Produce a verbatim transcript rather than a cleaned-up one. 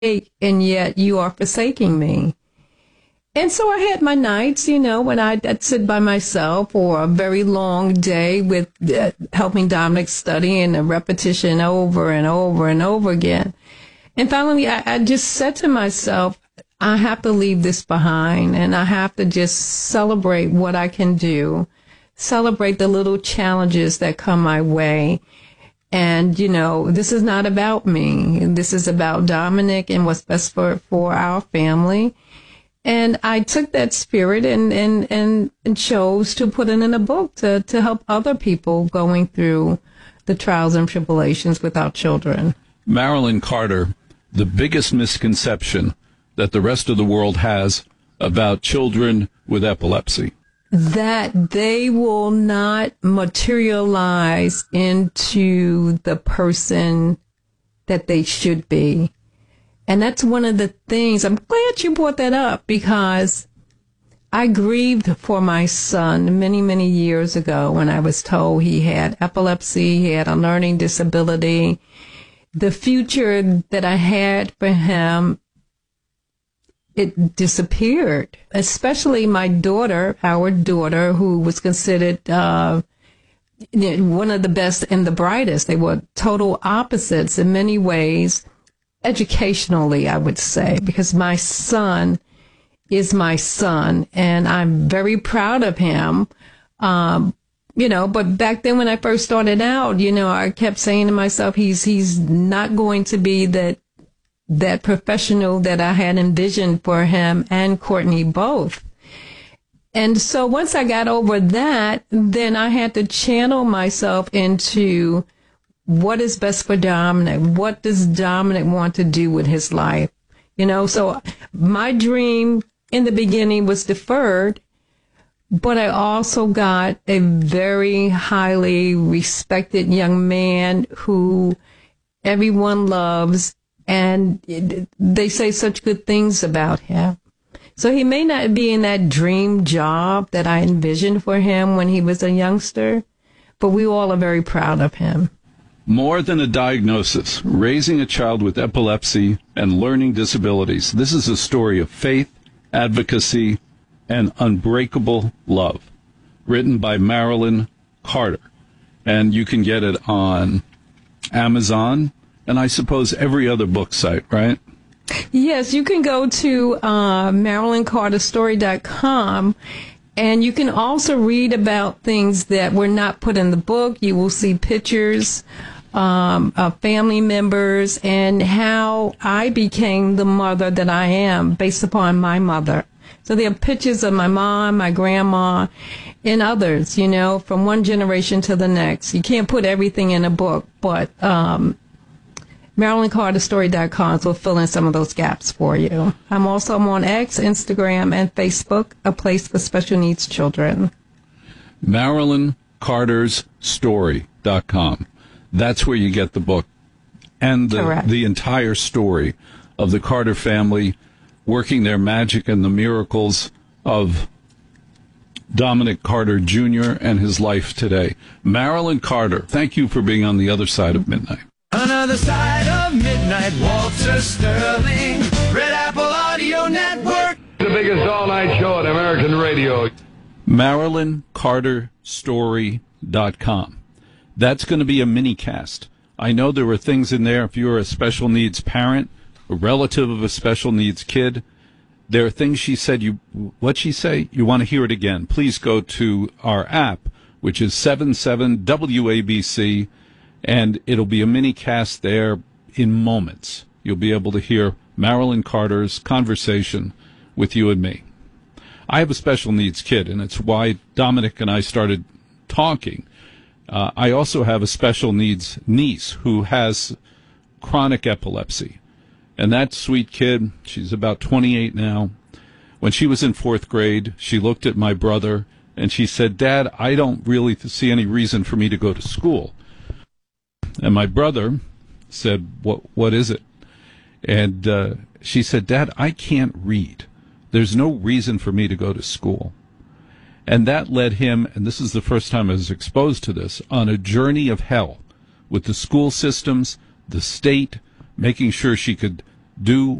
and yet you are forsaking me. And so I had my nights, you know, when I'd, I'd sit by myself for a very long day with uh, helping Dominic study and a repetition over and over and over again. And finally, I, I just said to myself, I have to leave this behind, and I have to just celebrate what I can do, celebrate the little challenges that come my way. And, you know, this is not about me. This is about Dominic and what's best for, for our family. And I took that spirit and, and, and, and chose to put it in a book to, to help other people going through the trials and tribulations with our children. Marilyn Carter, the biggest misconception that the rest of the world has about children with epilepsy. That they will not materialize into the person that they should be. And that's one of the things, I'm glad you brought that up, because I grieved for my son many, many years ago when I was told he had epilepsy, he had a learning disability. The future that I had for him, it disappeared, especially my daughter, our daughter, who was considered uh, one of the best and the brightest. They were total opposites in many ways. Educationally, I would say, because my son is my son, and I'm very proud of him. Um, you know, but back then when I first started out, you know, I kept saying to myself, he's he's not going to be that that professional that I had envisioned for him and Courtney both. And so once I got over that, then I had to channel myself into what is best for Dominic? What does Dominic want to do with his life? You know, so my dream in the beginning was deferred, but I also got a very highly respected young man who everyone loves, and they say such good things about him. So he may not be in that dream job that I envisioned for him when he was a youngster, but we all are very proud of him. More than a diagnosis, raising a child with epilepsy and learning disabilities. This is a story of faith, advocacy, and unbreakable love. Written by Marilyn Carter. And you can get it on Amazon and I suppose every other book site, right? Yes, you can go to uh, Marilyn Carter Story dot com. And you can also read about things that were not put in the book. You will see pictures um, of family members and how I became the mother that I am based upon my mother. So there are pictures of my mom, my grandma, and others, you know, from one generation to the next. You can't put everything in a book, but um, Marilyn Carter Story dot com will fill in some of those gaps for you. I'm also I'm on X, Instagram, and Facebook, a place for special needs children. Marilyn Carter's Story dot com. That's where you get the book and the, the entire story of the Carter family working their magic and the miracles of Dominic Carter Junior and his life today. Marilyn Carter, thank you for being on the other side of midnight. Another side of midnight, Walter Sterling, Red Apple Audio Network. The biggest all-night show on American radio. Marilyn Carter Story dot com. That's going to be a mini cast. I know there were things in there if you're a special needs parent, a relative of a special needs kid. There are things she said, you, what'd she say? You want to hear it again. Please go to our app, which is seven seven W A B C. And it'll be a mini cast there in moments. You'll be able to hear Marilyn Carter's conversation with you and me. I have a special needs kid, and it's why Dominic and I started talking. Uh, I also have a special needs niece who has chronic epilepsy. And that sweet kid, she's about twenty-eight now. When she was in fourth grade, she looked at my brother, and she said, "Dad, I don't really see any reason for me to go to school." And my brother said, what, what is it? And uh, she said, "Dad, I can't read. There's no reason for me to go to school." And that led him, and this is the first time I was exposed to this, on a journey of hell with the school systems, the state, making sure she could do